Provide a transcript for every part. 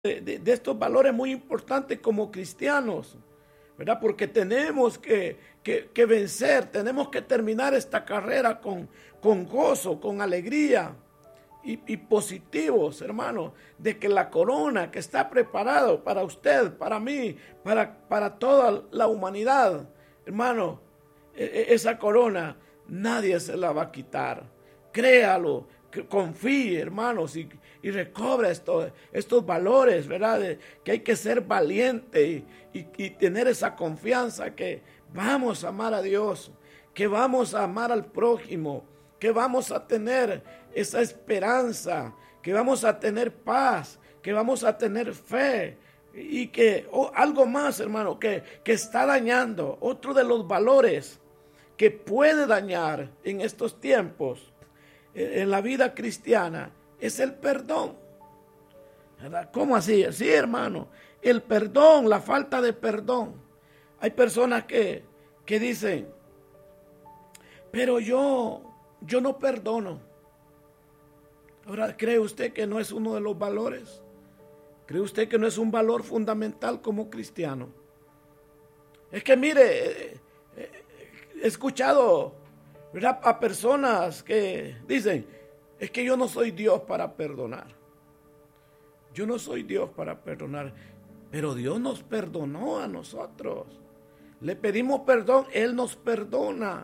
de estos valores muy importantes como cristianos, ¿verdad? Porque tenemos que vencer, tenemos que terminar esta carrera con gozo, con alegría y positivos, hermano, de que la corona que está preparada para usted, para mí, para toda la humanidad, hermano, esa corona nadie se la va a quitar. Créalo, confíe, hermanos, y recobre estos valores, ¿verdad? Que hay que ser valiente y tener esa confianza que vamos a amar a Dios, que vamos a amar al prójimo, que vamos a tener esa esperanza, que vamos a tener paz, que vamos a tener fe. Y que algo más, hermano, que está dañando, otro de los valores que puede dañar en estos tiempos, en la vida cristiana, es el perdón. ¿Verdad? ¿Cómo así? Sí, hermano, el perdón, la falta de perdón. Hay personas que dicen, pero yo no perdono. Ahora, ¿cree usted que no es uno de los valores? ¿Cree usted que no es un valor fundamental como cristiano? Es que mire, he escuchado, ¿verdad?, a personas que dicen, es que yo no soy Dios para perdonar. Yo no soy Dios para perdonar. Pero Dios nos perdonó a nosotros. Le pedimos perdón, Él nos perdona.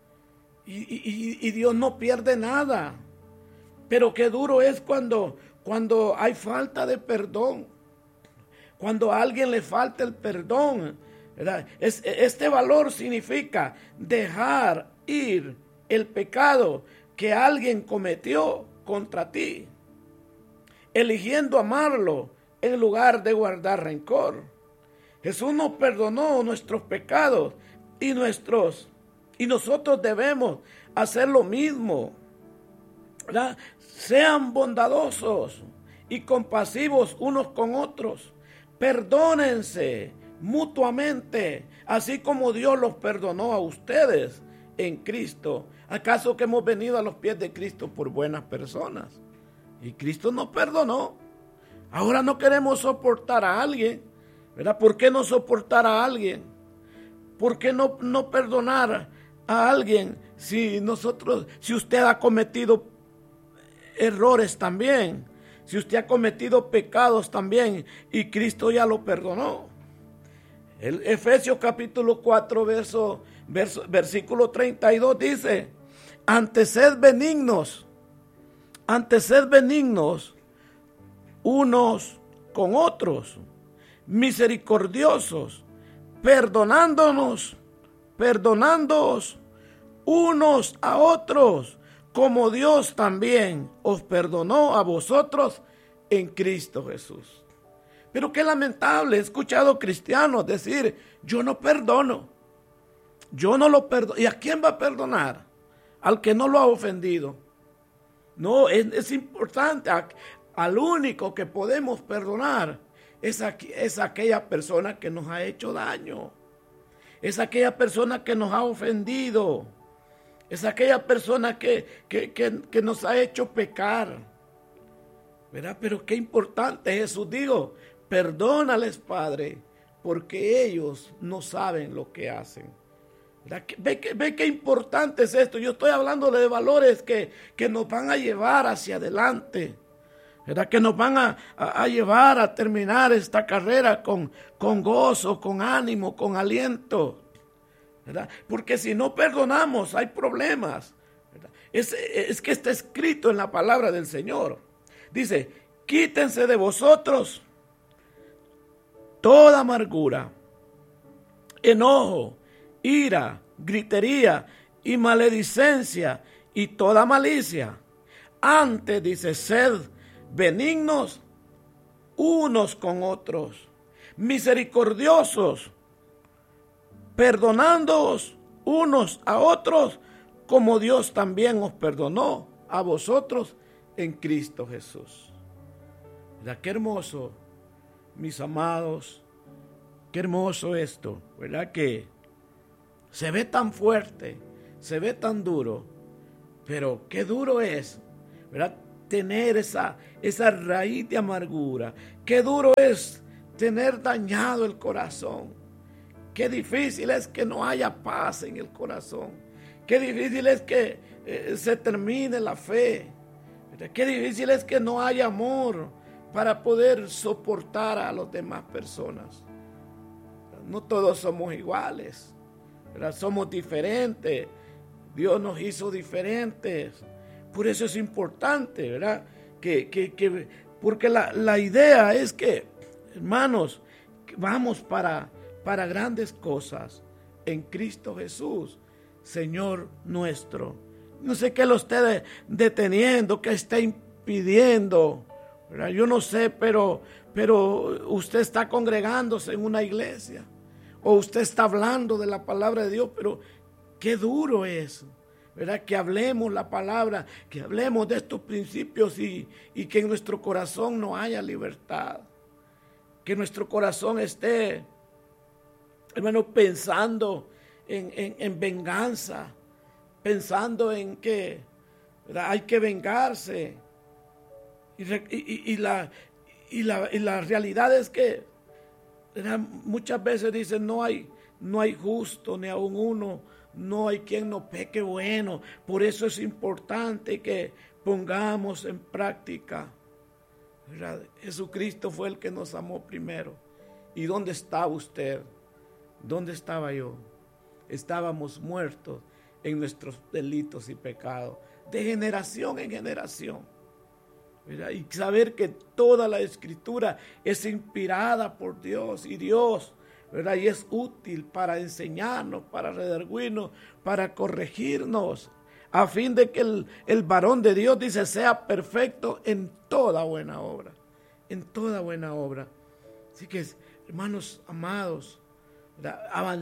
Y Dios no pierde nada. Pero qué duro es cuando hay falta de perdón. Cuando a alguien le falta el perdón, ¿verdad? Este valor significa dejar ir el pecado que alguien cometió contra ti, eligiendo amarlo en lugar de guardar rencor. Jesús nos perdonó nuestros pecados y nosotros debemos hacer lo mismo, ¿verdad? Sean bondadosos y compasivos unos con otros. Perdónense mutuamente, así como Dios los perdonó a ustedes en Cristo. ¿Acaso que hemos venido a los pies de Cristo por buenas personas? Y Cristo nos perdonó. Ahora no queremos soportar a alguien, ¿verdad? ¿Por qué no soportar a alguien? ¿Por qué no perdonar a alguien si usted ha cometido errores también? Si usted ha cometido pecados también y Cristo ya lo perdonó. El Efesios capítulo 4 versículo 32 dice, antes sed benignos unos con otros, misericordiosos, perdonándoos unos a otros, como Dios también os perdonó a vosotros en Cristo Jesús. Pero qué lamentable, he escuchado cristianos decir, yo no perdono, yo no lo perdono. ¿Y a quién va a perdonar? Al que no lo ha ofendido. No, es importante, al único que podemos perdonar es aquella persona que nos ha hecho daño, es aquella persona que nos ha ofendido. Es aquella persona que nos ha hecho pecar, ¿verdad? Pero qué importante, Jesús dijo, perdónales, Padre, porque ellos no saben lo que hacen. ¿Verdad? Ve qué importante es esto. Yo estoy hablando de valores que nos van a llevar hacia adelante, ¿verdad? Que nos van a llevar a terminar esta carrera con gozo, con ánimo, con aliento, ¿verdad? Porque si no perdonamos hay problemas, ¿verdad? Es que está escrito en la palabra del Señor. Dice, quítense de vosotros toda amargura, enojo, ira, gritería y maledicencia y toda malicia. Antes, dice, sed benignos unos con otros, misericordiosos, perdonándoos unos a otros, como Dios también os perdonó a vosotros en Cristo Jesús. ¿Verdad? Qué hermoso, mis amados, qué hermoso esto, ¿verdad? Que se ve tan fuerte, se ve tan duro, pero qué duro es, ¿verdad? tener esa raíz de amargura. Qué duro es tener dañado el corazón. Qué difícil es que no haya paz en el corazón. Qué difícil es que se termine la fe. Qué difícil es que no haya amor para poder soportar a las demás personas. No todos somos iguales, ¿verdad? Somos diferentes. Dios nos hizo diferentes. Por eso es importante, ¿verdad? Porque la idea es que, hermanos, vamos para grandes cosas en Cristo Jesús, Señor nuestro. No sé qué lo esté deteniendo, qué está impidiendo, ¿verdad? Yo no sé, pero usted está congregándose en una iglesia, o usted está hablando de la palabra de Dios, pero qué duro es, ¿verdad? Que hablemos la palabra, que hablemos de estos principios y que en nuestro corazón no haya libertad. Que nuestro corazón esté, hermano, pensando en venganza, pensando en que, ¿verdad?, hay que vengarse. Y la realidad es que, ¿verdad?, muchas veces dicen no hay justo ni aun uno, no hay quien no peque bueno. Por eso es importante que pongamos en práctica, ¿verdad? Jesucristo fue el que nos amó primero. ¿Y dónde estaba usted? ¿Dónde estaba yo? Estábamos muertos en nuestros delitos y pecados, de generación en generación, ¿verdad? Y saber que toda la Escritura es inspirada por Dios, y Dios, ¿verdad?, y es útil para enseñarnos, para redarguirnos, para corregirnos, a fin de que el varón de Dios, dice, sea perfecto en toda buena obra, en toda buena obra. Así que, hermanos amados, ¿verdad?,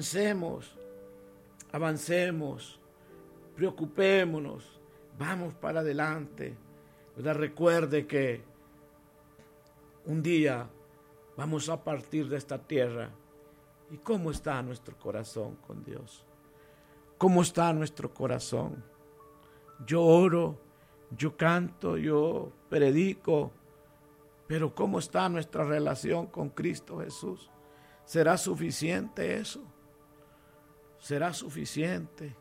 avancemos, preocupémonos, vamos para adelante, ¿verdad? Recuerde que un día vamos a partir de esta tierra. ¿Y cómo está nuestro corazón con Dios? ¿Cómo está nuestro corazón? Yo oro, yo canto, yo predico, pero ¿cómo está nuestra relación con Cristo Jesús? ¿Será suficiente eso? ¿Será suficiente?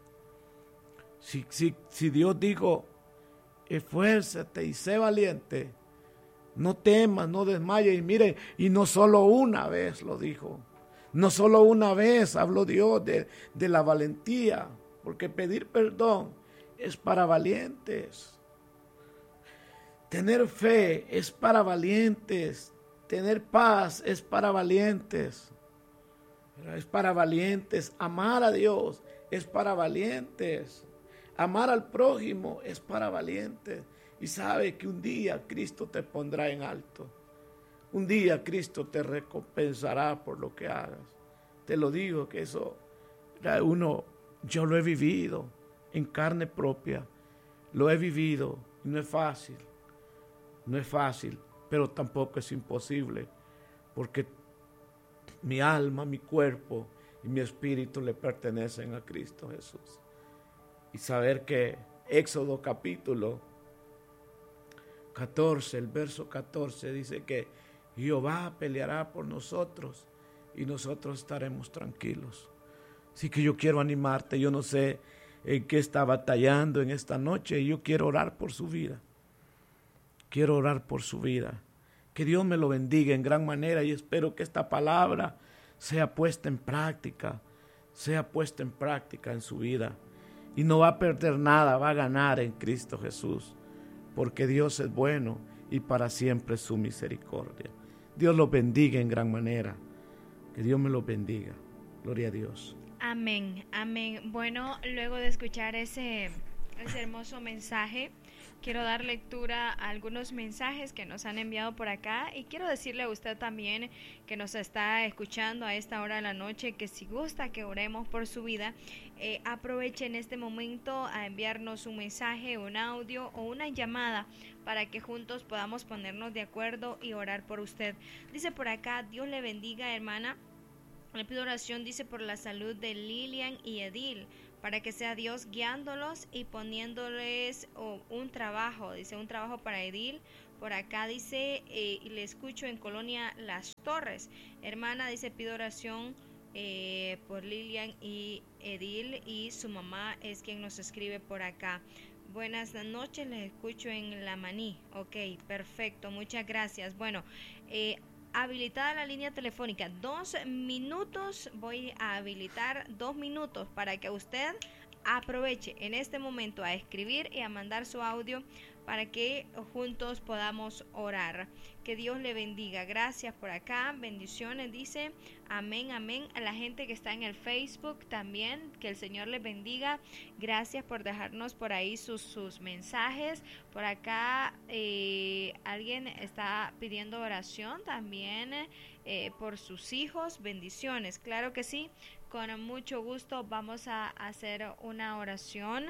Si Dios dijo, esfuérzate y sé valiente, no temas, no desmayes, y mire, y no solo una vez lo dijo, no solo una vez habló Dios de la valentía, porque pedir perdón es para valientes. Tener fe es para valientes. Tener paz es para valientes. Es para valientes. Amar a Dios es para valientes. Amar al prójimo es para valientes. Y sabe que un día Cristo te pondrá en alto. Un día Cristo te recompensará por lo que hagas. Te lo digo que eso, yo lo he vivido en carne propia. Lo he vivido y no es fácil. No es fácil, pero tampoco es imposible, porque mi alma, mi cuerpo y mi espíritu le pertenecen a Cristo Jesús. Y saber que Éxodo capítulo 14, el verso 14 dice que Jehová peleará por nosotros y nosotros estaremos tranquilos. Así que yo quiero animarte. Yo no sé en qué está batallando en esta noche, y yo quiero orar por su vida. Quiero orar por su vida. Que Dios me lo bendiga en gran manera, y espero que esta palabra sea puesta en práctica en su vida. Y no va a perder nada, va a ganar en Cristo Jesús, porque Dios es bueno y para siempre su misericordia. Dios los bendiga en gran manera. Que Dios me los bendiga. Gloria a Dios. Amén, amén. Bueno, luego de escuchar ese hermoso mensaje, quiero dar lectura a algunos mensajes que nos han enviado por acá, y quiero decirle a usted también que nos está escuchando a esta hora de la noche, que si gusta que oremos por su vida, aproveche en este momento a enviarnos un mensaje, un audio o una llamada para que juntos podamos ponernos de acuerdo y orar por usted. Dice por acá, Dios le bendiga, hermana. Le pido oración, dice, por la salud de Lilian y Edil, para que sea Dios guiándolos y poniéndoles un trabajo, dice un trabajo para Edil. Por acá dice, y le escucho en Colonia Las Torres. Hermana, dice, pido oración por Lilian y Edil, y su mamá es quien nos escribe por acá. Buenas noches, les escucho en La Maní. Ok, perfecto, muchas gracias. Bueno, habilitada la línea telefónica, 2 minutos, voy a habilitar 2 minutos para que usted aproveche en este momento a escribir y a mandar su audio para que juntos podamos orar. Que Dios le bendiga. Gracias por acá. Bendiciones, dice. Amén, amén. A la gente que está en el Facebook también, que el Señor les bendiga. Gracias por dejarnos por ahí sus mensajes. Por acá alguien está pidiendo oración también por sus hijos. Bendiciones. Claro que sí. Con mucho gusto vamos a hacer una oración.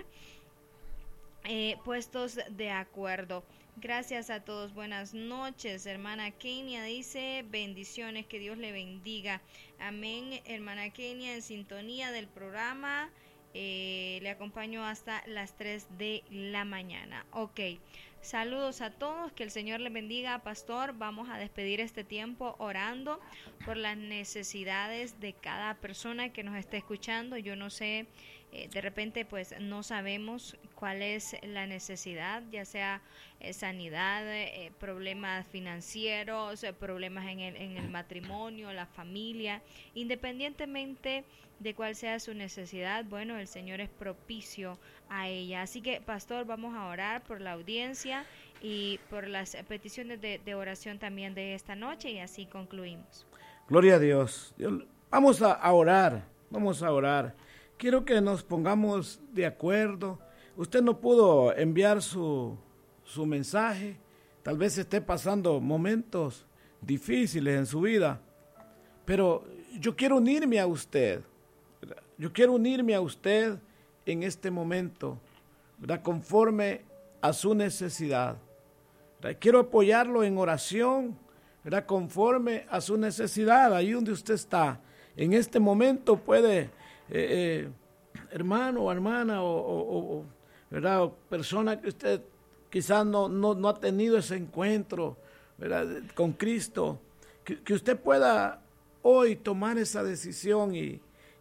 Puestos de acuerdo. Gracias a todos. Buenas noches. Hermana Kenia dice, bendiciones, que Dios le bendiga. Amén. Hermana Kenia en sintonía del programa. Le acompaño hasta las 3 de la mañana. Ok. Saludos a todos, que el Señor les bendiga. Pastor, vamos a despedir este tiempo orando por las necesidades de cada persona que nos esté escuchando. Yo no sé, de repente pues no sabemos cuál es la necesidad, ya sea sanidad, problemas financieros, problemas en el matrimonio, la familia, independientemente de cuál sea su necesidad. Bueno, el Señor es propicio a ella. Así que, pastor, vamos a orar por la audiencia y por las peticiones de oración también de esta noche, y así concluimos. Gloria a Dios. Vamos a orar, vamos a orar. Quiero que nos pongamos de acuerdo. Usted no pudo enviar su mensaje, tal vez esté pasando momentos difíciles en su vida, pero yo quiero unirme a usted. Yo quiero unirme a usted en este momento, ¿verdad? Conforme a su necesidad, ¿verdad? Quiero apoyarlo en oración, ¿verdad? Conforme a su necesidad, ahí donde usted está. En este momento puede, hermano o hermana, ¿verdad? O persona que usted quizás no ha tenido ese encuentro, ¿verdad? Con Cristo, que usted pueda hoy tomar esa decisión y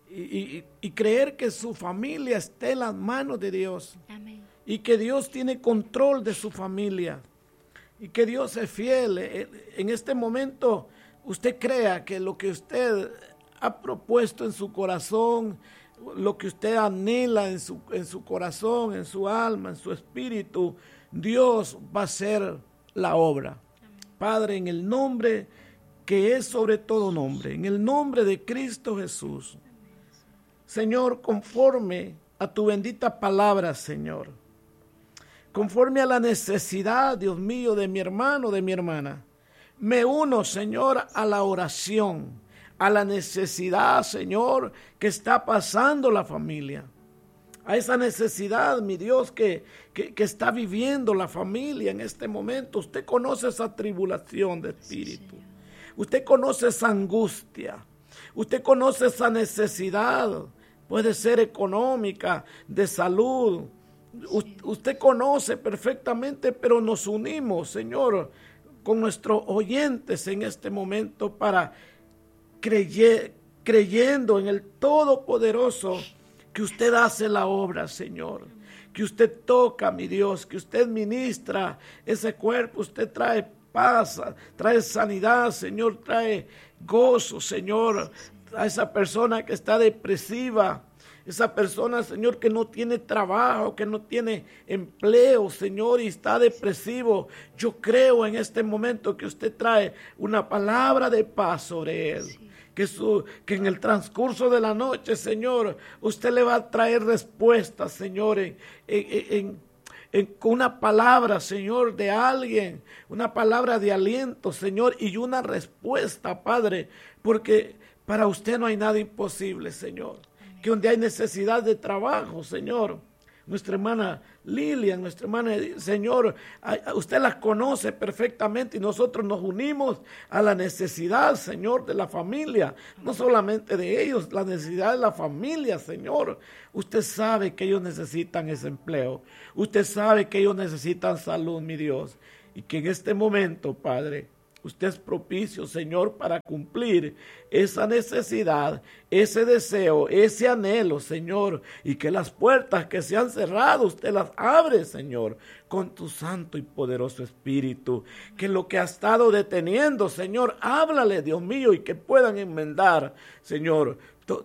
creer que su familia esté en las manos de Dios. Amén. Y que Dios tiene control de su familia y que Dios es fiel. En este momento usted crea que lo que usted ha propuesto en su corazón, lo que usted anhela en su corazón, en su alma, en su espíritu, Dios va a hacer la obra. Amén. Padre, en el nombre que es sobre todo nombre, en el nombre de Cristo Jesús, Señor, conforme a tu bendita palabra, Señor, conforme a la necesidad, Dios mío, de mi hermano, de mi hermana, me uno, Señor, a la oración, a la necesidad, Señor, que está pasando la familia, a esa necesidad, mi Dios, que está viviendo la familia en este momento. Usted conoce esa tribulación de espíritu, usted conoce esa angustia, usted conoce esa necesidad. Puede ser económica, de salud. Usted conoce perfectamente, pero nos unimos, Señor, con nuestros oyentes en este momento para creyendo en el Todopoderoso, que usted hace la obra, Señor. Que usted toca, mi Dios, que usted ministra ese cuerpo, usted trae paz, trae sanidad, Señor, trae gozo, Señor, a esa persona que está depresiva, esa persona, Señor, que no tiene trabajo, que no tiene empleo, Señor, y está depresivo. Yo creo en este momento que usted trae una palabra de paz sobre él. Sí. Que en el transcurso de la noche, Señor, usted le va a traer respuestas, Señor, con una palabra, Señor, de alguien, una palabra de aliento, Señor, y una respuesta, Padre, porque para usted no hay nada imposible, Señor. Amén. Que donde hay necesidad de trabajo, Señor, nuestra hermana Lilian, nuestra hermana, Señor, usted las conoce perfectamente y nosotros nos unimos a la necesidad, Señor, de la familia, no solamente de ellos, la necesidad de la familia, Señor. Usted sabe que ellos necesitan ese empleo, usted sabe que ellos necesitan salud, mi Dios, y que en este momento, Padre, usted es propicio, Señor, para cumplir esa necesidad, ese deseo, ese anhelo, Señor, y que las puertas que se han cerrado, usted las abre, Señor, con tu santo y poderoso Espíritu. Que lo que ha estado deteniendo, Señor, háblale, Dios mío, y que puedan enmendar, Señor,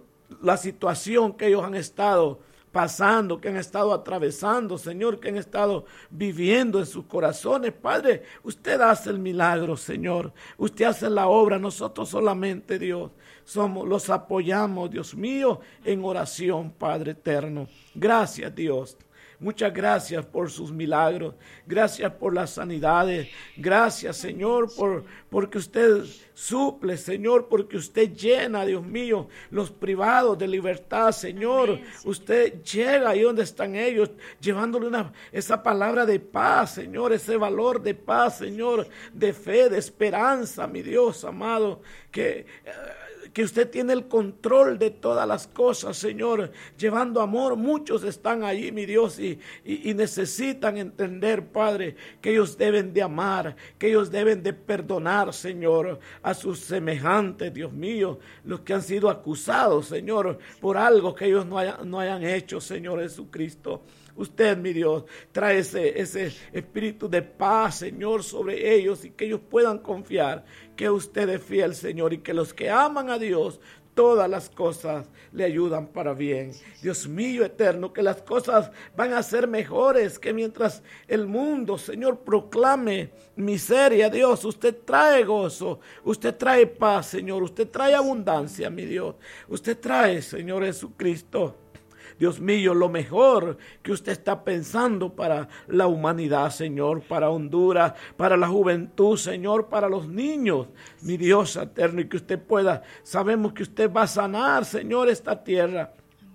la situación que ellos han estado pasando, que han estado atravesando, Señor, que han estado viviendo en sus corazones. Padre, usted hace el milagro, Señor. Usted hace la obra. Nosotros solamente, Dios, los apoyamos, Dios mío, en oración, Padre eterno. Gracias, Dios. Muchas gracias por sus milagros, gracias por las sanidades, gracias, Señor, porque usted suple, Señor, porque usted llena, Dios mío, los privados de libertad, Señor. Amén, Señor. Usted llega ahí donde están ellos, llevándole esa palabra de paz, Señor, ese valor de paz, Señor, de fe, de esperanza, mi Dios amado, que usted tiene el control de todas las cosas, Señor, llevando amor. Muchos están ahí, mi Dios, y necesitan entender, Padre, que ellos deben de amar, que ellos deben de perdonar, Señor, a sus semejantes, Dios mío, los que han sido acusados, Señor, por algo que ellos no hayan hecho, Señor Jesucristo. Usted, mi Dios, trae ese espíritu de paz, Señor, sobre ellos y que ellos puedan confiar que usted es fiel, Señor, y que los que aman a Dios, todas las cosas le ayudan para bien. Dios mío eterno, que las cosas van a ser mejores, que mientras el mundo, Señor, proclame miseria, Dios, usted trae gozo, usted trae paz, Señor, usted trae abundancia, mi Dios. Usted trae, Señor Jesucristo, Dios mío, lo mejor que usted está pensando para la humanidad, Señor, para Honduras, para la juventud, Señor, para los niños, mi Dios eterno, y que usted pueda, sabemos que usted va a sanar, Señor, esta tierra.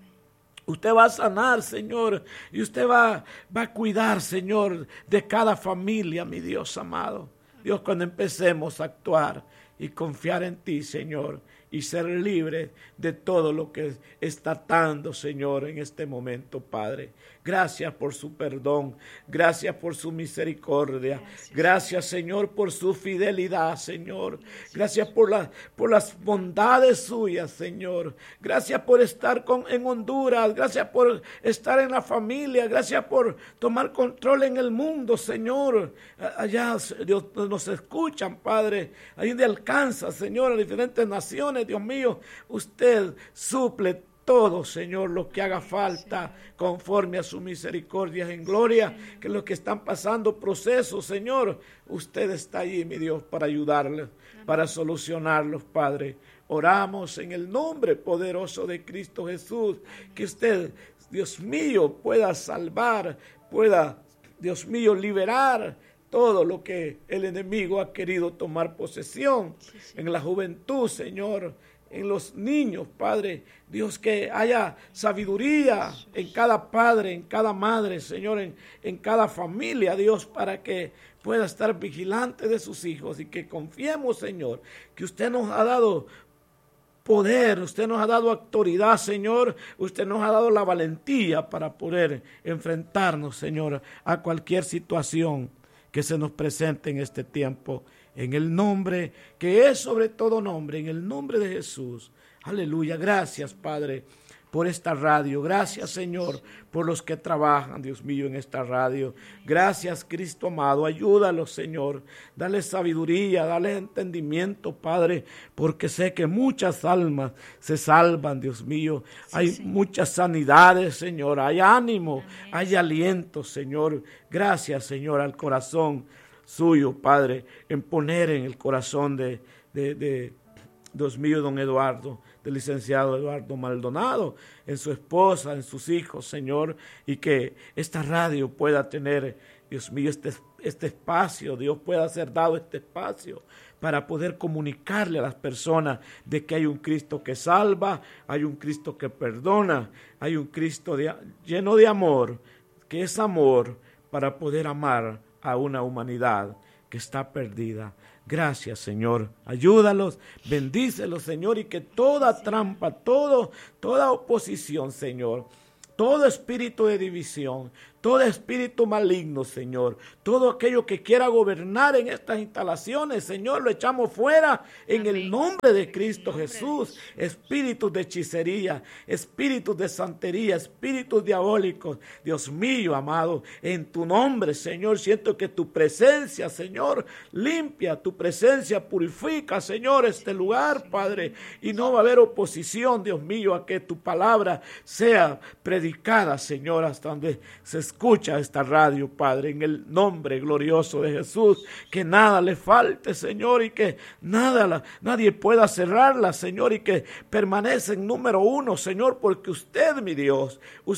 Usted va a sanar, Señor, y usted va a cuidar, Señor, de cada familia, mi Dios amado. Dios, cuando empecemos a actuar y confiar en ti, Señor, y ser libre de todo lo que está atando, Señor, en este momento, Padre. Gracias por su perdón, gracias por su misericordia, gracias, Señor, por su fidelidad, Señor. Gracias por las bondades suyas, Señor. Gracias por estar en Honduras, gracias por estar en la familia, gracias por tomar control en el mundo, Señor. Allá, Dios, nos escuchan, Padre, ahí donde alcanza, Señor, a diferentes naciones. Dios mío, usted suple todo, Señor, lo que haga falta conforme a su misericordia en gloria, que los que están pasando procesos, Señor, usted está allí, mi Dios, para ayudarles, para solucionarlos, Padre. Oramos en el nombre poderoso de Cristo Jesús, que usted, Dios mío, pueda salvar, pueda, Dios mío, liberar todo lo que el enemigo ha querido tomar posesión en la juventud, Señor, en los niños, Padre. Dios, que haya sabiduría en cada padre, en cada madre, Señor, en cada familia, Dios, para que pueda estar vigilante de sus hijos y que confiemos, Señor, que usted nos ha dado poder, usted nos ha dado autoridad, Señor, usted nos ha dado la valentía para poder enfrentarnos, Señor, a cualquier situación que se nos presente en este tiempo, en el nombre que es sobre todo nombre, en el nombre de Jesús. Aleluya. Gracias, Padre, por esta radio. Gracias, Señor, por los que trabajan, Dios mío, en esta radio. Gracias, Cristo amado. Ayúdalos, Señor. Dale sabiduría, dale entendimiento, Padre, porque sé que muchas almas se salvan, Dios mío. Hay muchas sanidades, Señor. Hay ánimo, hay aliento, Señor. Gracias, Señor, al corazón suyo, Padre, en poner en el corazón de Dios mío, don Eduardo, del licenciado Eduardo Maldonado, en su esposa, en sus hijos, Señor, y que esta radio pueda tener, Dios mío, este espacio, Dios pueda ser dado este espacio para poder comunicarle a las personas de que hay un Cristo que salva, hay un Cristo que perdona, hay un Cristo lleno de amor, que es amor para poder amar a una humanidad que está perdida. Gracias, Señor. Ayúdalos, bendícelos, Señor, y que toda trampa, toda oposición, Señor, todo espíritu de división, todo espíritu maligno, Señor, todo aquello que quiera gobernar en estas instalaciones, Señor, lo echamos fuera en el nombre de Cristo Jesús. Espíritus de hechicería, espíritus de santería, espíritus diabólicos, Dios mío, amado, en tu nombre, Señor, siento que tu presencia, Señor, limpia, tu presencia purifica, Señor, este lugar, Padre, y no va a haber oposición, Dios mío, a que tu palabra sea predicada, Señor, hasta donde se escucha esta radio, Padre, en el nombre glorioso de Jesús, que nada le falte, Señor, y que nadie pueda cerrarla, Señor, y que permanece en número 1, Señor, porque usted, mi Dios,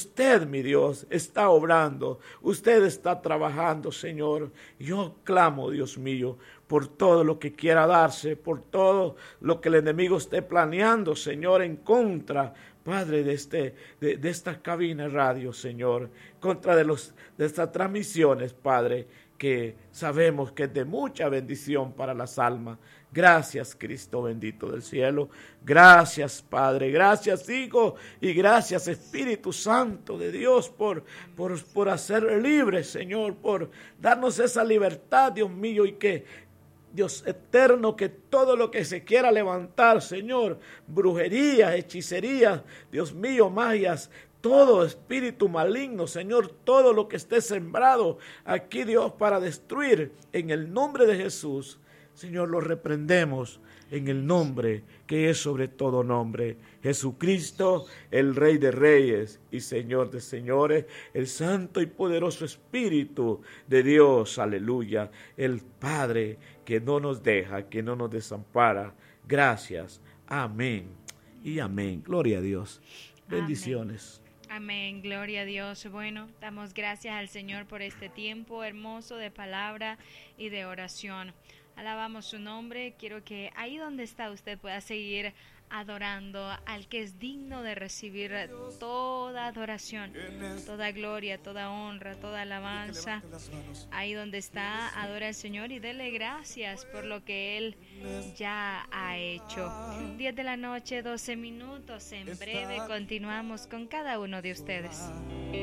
está obrando, usted está trabajando, Señor. Yo clamo, Dios mío, por todo lo que quiera darse, por todo lo que el enemigo esté planeando, Señor, en contra, Padre, de esta cabina radio, Señor, contra de estas transmisiones, Padre, que sabemos que es de mucha bendición para las almas. Gracias, Cristo bendito del cielo. Gracias, Padre. Gracias, Hijo. Y gracias, Espíritu Santo de Dios, por hacer libres, Señor, por darnos esa libertad, Dios mío, y que Dios eterno, que todo lo que se quiera levantar, Señor, brujerías, hechicerías, Dios mío, magias, todo espíritu maligno, Señor, todo lo que esté sembrado aquí, Dios, para destruir, en el nombre de Jesús, Señor, lo reprendemos en el nombre que es sobre todo nombre. Jesucristo, el Rey de Reyes y Señor de Señores, el Santo y poderoso Espíritu de Dios, aleluya, el Padre que no nos deja, que no nos desampara. Gracias, amén y amén. Gloria a Dios. Bendiciones. Amén, gloria a Dios. Bueno, damos gracias al Señor por este tiempo hermoso de palabra y de oración. Alabamos su nombre. Quiero que ahí donde está usted pueda seguir adorando al que es digno de recibir toda adoración, toda gloria, toda honra, toda alabanza. Ahí donde está, adora al Señor y dele gracias por lo que Él ya ha hecho. 10 de la noche, 12 minutos. En breve continuamos con cada uno de ustedes.